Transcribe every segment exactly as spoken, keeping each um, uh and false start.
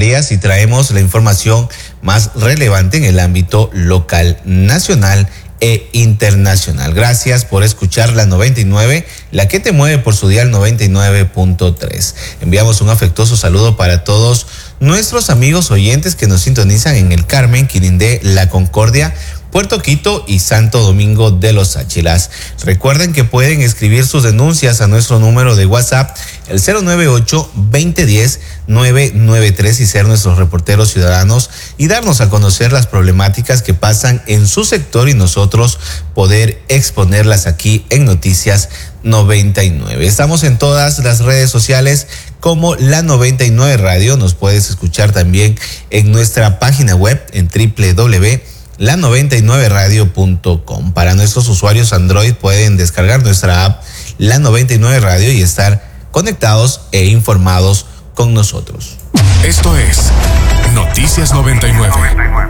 Farías y traemos la información más relevante en el ámbito local, nacional e internacional. Gracias por escuchar la noventa y nueve, la que te mueve por su dial noventa y nueve punto tres. Enviamos un afectuoso saludo para todos nuestros amigos oyentes que nos sintonizan en El Carmen, Quirindé, La Concordia, Puerto Quito y Santo Domingo de los Áchilas. Recuerden que pueden escribir sus denuncias a nuestro número de WhatsApp, el cero nueve ocho, veinte diez, nueve nueve tres, y ser nuestros reporteros ciudadanos y darnos a conocer las problemáticas que pasan en su sector y nosotros poder exponerlas aquí en Noticias noventa y nueve. Estamos en todas las redes sociales como La noventa y nueve Radio. Nos puedes escuchar también en nuestra página web en doble u doble u doble u punto la noventa y nueve radio punto com. Para nuestros usuarios Android pueden descargar nuestra app La noventa y nueve Radio y estar conectados e informados con nosotros. Esto es Noticias noventa y nueve.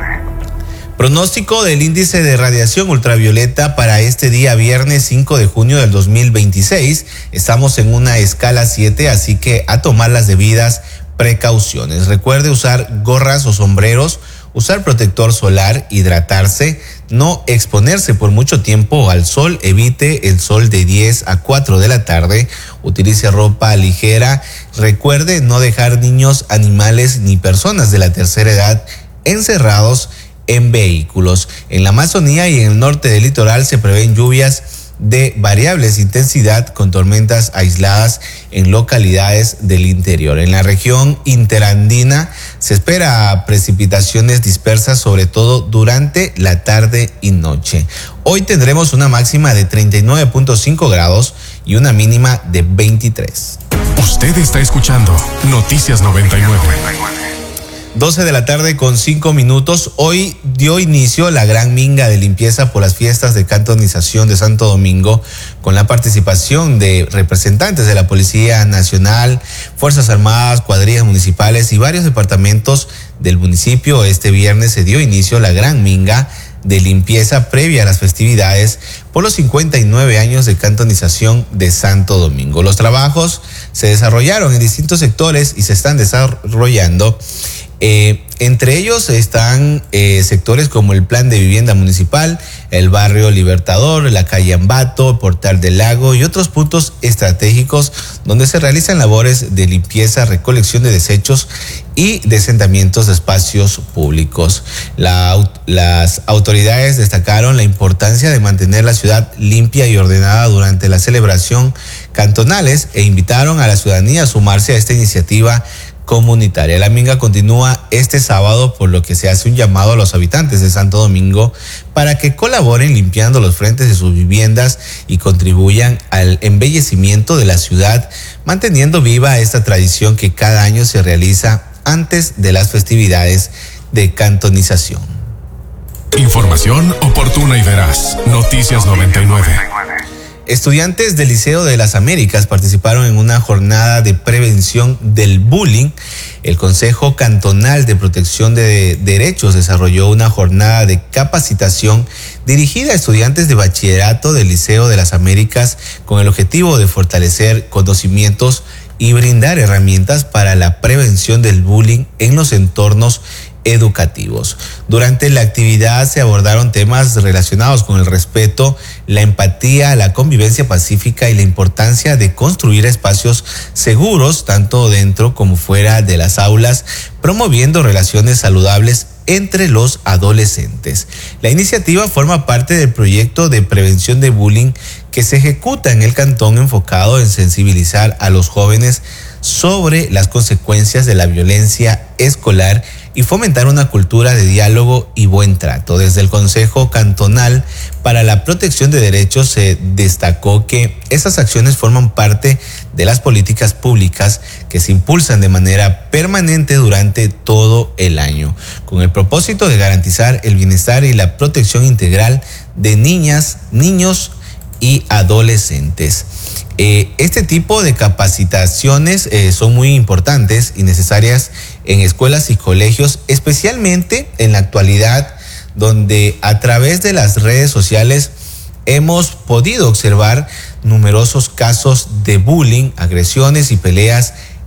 Pronóstico del índice de radiación ultravioleta para este día viernes cinco de junio del dos mil veintiséis. Estamos en una escala siete, así que a tomar las debidas precauciones. Recuerde usar gorras o sombreros, usar protector solar, hidratarse, no exponerse por mucho tiempo al sol, evite el sol de diez a cuatro de la tarde, utilice ropa ligera, recuerde no dejar niños, animales ni personas de la tercera edad encerrados en vehículos. En la Amazonía y en el norte del litoral se prevén lluvias de variables intensidad con tormentas aisladas en localidades del interior. En la región interandina se espera precipitaciones dispersas, sobre todo durante la tarde y noche. Hoy tendremos una máxima de treinta y nueve punto cinco grados y una mínima de veintitrés. Usted está escuchando Noticias noventa y nueve. doce de la tarde con cinco minutos. Hoy dio inicio la gran minga de limpieza por las fiestas de cantonización de Santo Domingo, con la participación de representantes de la Policía Nacional, Fuerzas Armadas, cuadrillas municipales y varios departamentos del municipio. Este viernes se dio inicio la gran minga de limpieza previa a las festividades por los cincuenta y nueve años de cantonización de Santo Domingo. Los trabajos se desarrollaron en distintos sectores y se están desarrollando. Eh, entre ellos están eh, sectores como el Plan de Vivienda Municipal, el Barrio Libertador, la calle Ambato, Portal del Lago y otros puntos estratégicos donde se realizan labores de limpieza, recolección de desechos y desentamientos de espacios públicos. La, las autoridades destacaron la importancia de mantener la ciudad limpia y ordenada durante la celebración cantonales e invitaron a la ciudadanía a sumarse a esta iniciativa comunitaria. La minga continúa este sábado, por lo que se hace un llamado a los habitantes de Santo Domingo para que colaboren limpiando los frentes de sus viviendas y contribuyan al embellecimiento de la ciudad, manteniendo viva esta tradición que cada año se realiza antes de las festividades de cantonización. Información oportuna y veraz. Noticias noventa y nueve. Estudiantes del Liceo de las Américas participaron en una jornada de prevención del bullying. El Consejo Cantonal de Protección de Derechos desarrolló una jornada de capacitación dirigida a estudiantes de bachillerato del Liceo de las Américas con el objetivo de fortalecer conocimientos y brindar herramientas para la prevención del bullying en los entornos educativos. Durante la actividad se abordaron temas relacionados con el respeto, la empatía, la convivencia pacífica y la importancia de construir espacios seguros tanto dentro como fuera de las aulas, promoviendo relaciones saludables entre los adolescentes. La iniciativa forma parte del proyecto de prevención de bullying que se ejecuta en el cantón, enfocado en sensibilizar a los jóvenes sobre las consecuencias de la violencia escolar y fomentar una cultura de diálogo y buen trato. Desde el Consejo Cantonal para la Protección de Derechos se destacó que esas acciones forman parte de las políticas públicas que se impulsan de manera permanente durante todo el año, con el propósito de garantizar el bienestar y la protección integral de niñas, niños y adolescentes. Eh, este tipo de capacitaciones eh, son muy importantes y necesarias en escuelas y colegios, especialmente en la actualidad, donde a través de las redes sociales hemos podido observar numerosos casos de bullying, agresiones y peleas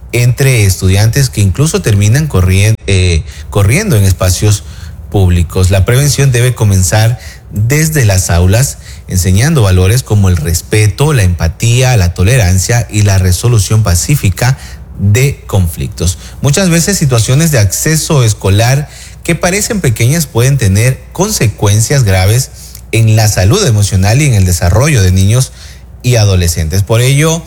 entre estudiantes que incluso terminan corriendo, eh, corriendo en espacios públicos. La prevención debe comenzar desde las aulas, enseñando valores como el respeto, la empatía, la tolerancia y la resolución pacífica de conflictos. Muchas veces situaciones de acceso escolar que parecen pequeñas pueden tener consecuencias graves en la salud emocional y en el desarrollo de niños y adolescentes. Por ello,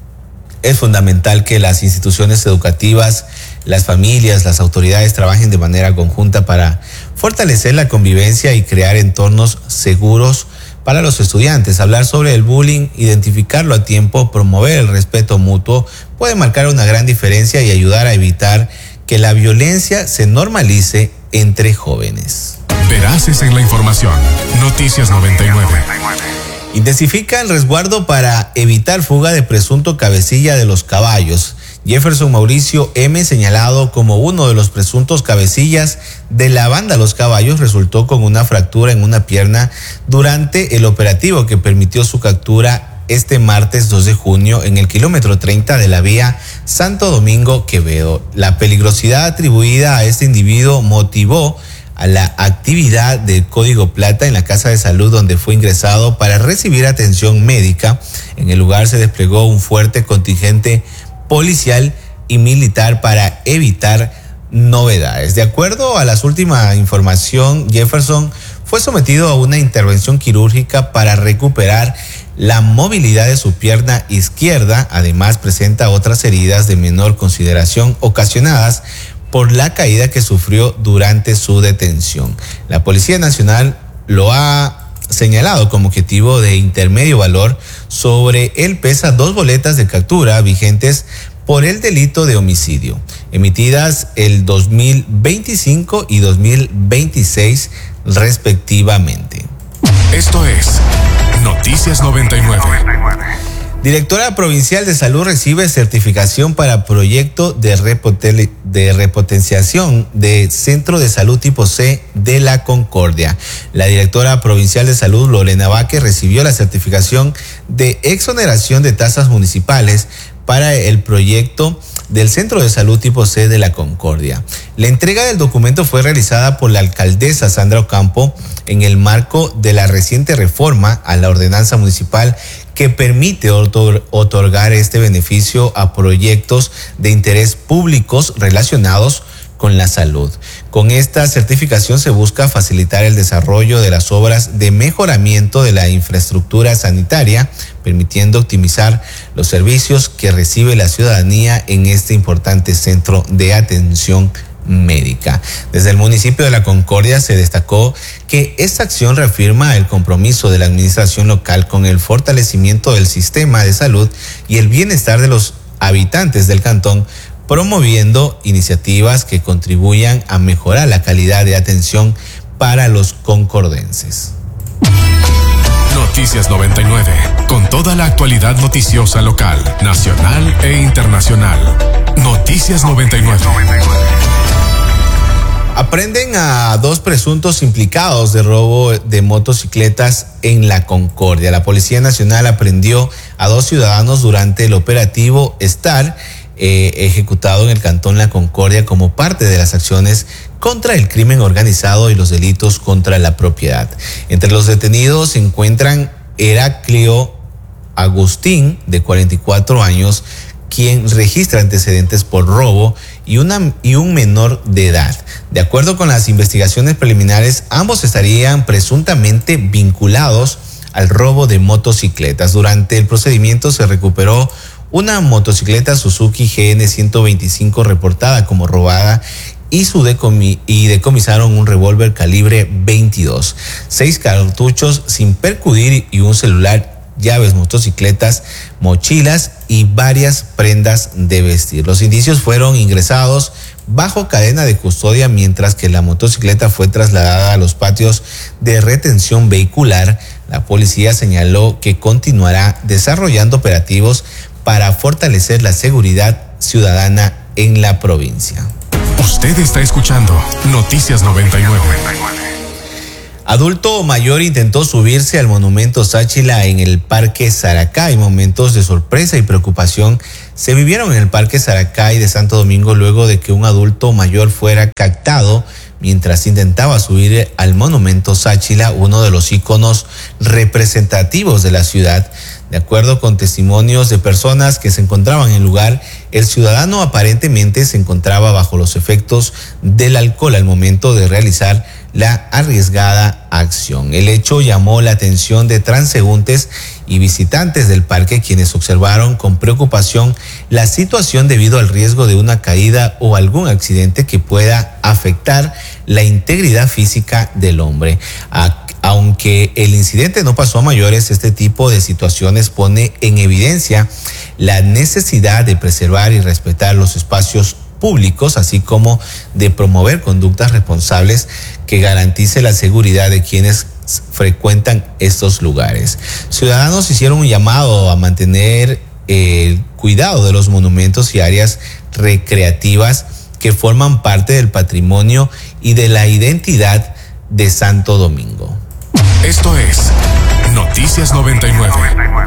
es fundamental que las instituciones educativas, las familias, las autoridades trabajen de manera conjunta para fortalecer la convivencia y crear entornos seguros para los estudiantes. Hablar sobre el bullying, identificarlo a tiempo, promover el respeto mutuo puede marcar una gran diferencia y ayudar a evitar que la violencia se normalice entre jóvenes. Veraces en la información. Noticias noventa y nueve. Intensifica el resguardo para evitar fuga de presunto cabecilla de los caballos. Jefferson Mauricio M., señalado como uno de los presuntos cabecillas de la banda Los Caballos, resultó con una fractura en una pierna durante el operativo que permitió su captura este martes dos de junio en el kilómetro treinta de la vía Santo Domingo-Quevedo. La peligrosidad atribuida a este individuo motivó a la actividad del Código Plata en la Casa de Salud, donde fue ingresado para recibir atención médica. En el lugar se desplegó un fuerte contingente policial y militar para evitar novedades. De acuerdo a la última información, Jefferson fue sometido a una intervención quirúrgica para recuperar la movilidad de su pierna izquierda. Además, presenta otras heridas de menor consideración ocasionadas por la caída que sufrió durante su detención. La Policía Nacional lo ha señalado como objetivo de intermedio valor. Sobre él pesa dos boletas de captura vigentes por el delito de homicidio, emitidas el dos mil veinticinco y dos mil veintiséis respectivamente. Esto es Noticias noventa y nueve. Directora Provincial de Salud recibe certificación para proyecto de, repoten- de repotenciación de Centro de Salud Tipo C de La Concordia. La Directora Provincial de Salud, Lorena Vázquez, recibió la certificación de exoneración de tasas municipales para el proyecto del Centro de Salud Tipo C de La Concordia. La entrega del documento fue realizada por la alcaldesa Sandra Ocampo en el marco de la reciente reforma a la ordenanza municipal que permite otorgar este beneficio a proyectos de interés públicos relacionados con la salud. Con esta certificación se busca facilitar el desarrollo de las obras de mejoramiento de la infraestructura sanitaria, permitiendo optimizar los servicios que recibe la ciudadanía en este importante centro de atención médica. Desde el municipio de La Concordia se destacó que esta acción reafirma el compromiso de la administración local con el fortalecimiento del sistema de salud y el bienestar de los habitantes del cantón, promoviendo iniciativas que contribuyan a mejorar la calidad de atención para los concordenses. Noticias noventa y nueve, con toda la actualidad noticiosa local, nacional e internacional. Noticias noventa y nueve. Aprenden a dos presuntos implicados de robo de motocicletas en La Concordia. La Policía Nacional aprendió a dos ciudadanos durante el operativo Star, eh, ejecutado en el cantón La Concordia como parte de las acciones contra el crimen organizado y los delitos contra la propiedad. Entre los detenidos se encuentran Heraclio Agustín, de cuarenta y cuatro años, quien registra antecedentes por robo, y, una, y un menor de edad. De acuerdo con las investigaciones preliminares, ambos estarían presuntamente vinculados al robo de motocicletas. Durante el procedimiento se recuperó una motocicleta Suzuki G N ciento veinticinco reportada como robada y, su decomi- y decomisaron un revólver calibre veintidós, seis cartuchos sin percudir y un celular, llaves, motocicletas, mochilas y varias prendas de vestir. Los indicios fueron ingresados bajo cadena de custodia, mientras que la motocicleta fue trasladada a los patios de retención vehicular. La policía señaló que continuará desarrollando operativos para fortalecer la seguridad ciudadana en la provincia. Usted está escuchando Noticias noventa y nueve. Adulto mayor intentó subirse al monumento Sáchila en el Parque Saracay. Momentos de sorpresa y preocupación se vivieron en el Parque Saracay de Santo Domingo luego de que un adulto mayor fuera captado mientras intentaba subir al monumento Sáchila, uno de los íconos representativos de la ciudad. De acuerdo con testimonios de personas que se encontraban en el lugar, el ciudadano aparentemente se encontraba bajo los efectos del alcohol al momento de realizar la arriesgada acción. El hecho llamó la atención de transeúntes y visitantes del parque, quienes observaron con preocupación la situación debido al riesgo de una caída o algún accidente que pueda afectar la integridad física del hombre. Aunque el incidente no pasó a mayores, este tipo de situaciones pone en evidencia la necesidad de preservar y respetar los espacios públicos, así como de promover conductas responsables que garantice la seguridad de quienes frecuentan estos lugares. Ciudadanos hicieron un llamado a mantener el cuidado de los monumentos y áreas recreativas que forman parte del patrimonio y de la identidad de Santo Domingo. Esto es Noticias noventa y nueve.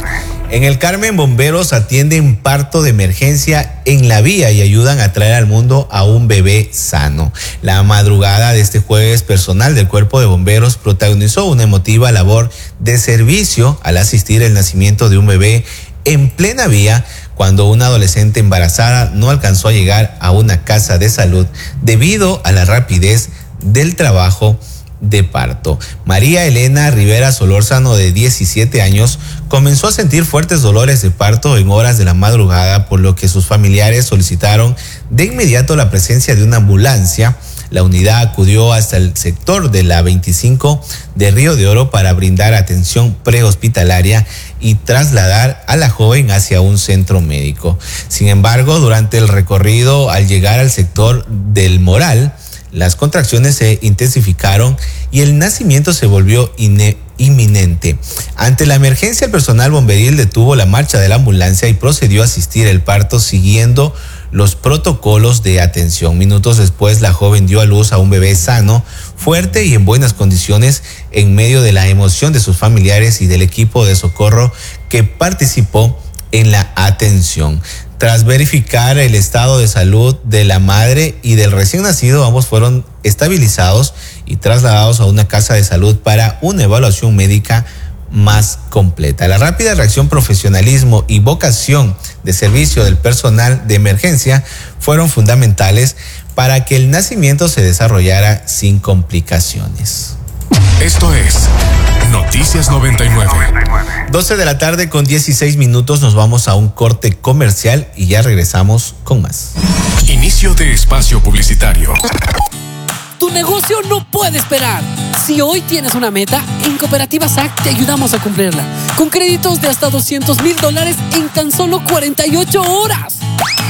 En el Carmen, bomberos atienden parto de emergencia en la vía y ayudan a traer al mundo a un bebé sano. La madrugada de este jueves, personal del Cuerpo de Bomberos protagonizó una emotiva labor de servicio al asistir el nacimiento de un bebé en plena vía cuando una adolescente embarazada no alcanzó a llegar a una casa de salud debido a la rapidez del trabajo de parto. María Elena Rivera Solórzano, de diecisiete años, comenzó a sentir fuertes dolores de parto en horas de la madrugada, por lo que sus familiares solicitaron de inmediato la presencia de una ambulancia. La unidad acudió hasta el sector de la veinticinco de Río de Oro para brindar atención prehospitalaria y trasladar a la joven hacia un centro médico. Sin embargo, durante el recorrido, al llegar al sector del Moral, las contracciones se intensificaron y el nacimiento se volvió inminente. Ante la emergencia, el personal bomberil detuvo la marcha de la ambulancia y procedió a asistir el parto siguiendo los protocolos de atención. Minutos después, la joven dio a luz a un bebé sano, fuerte y en buenas condiciones, en medio de la emoción de sus familiares y del equipo de socorro que participó en la atención. Tras verificar el estado de salud de la madre y del recién nacido, ambos fueron estabilizados y trasladados a una casa de salud para una evaluación médica más completa. La rápida reacción, profesionalismo y vocación de servicio del personal de emergencia fueron fundamentales para que el nacimiento se desarrollara sin complicaciones. Esto es Noticias noventa y nueve. doce de la tarde con dieciséis minutos, nos vamos a un corte comercial y ya regresamos con más. Inicio de espacio publicitario. Tu negocio no puede esperar. Si hoy tienes una meta, en Cooperativa S A C te ayudamos a cumplirla. Con créditos de hasta doscientos mil dólares en tan solo cuarenta y ocho horas.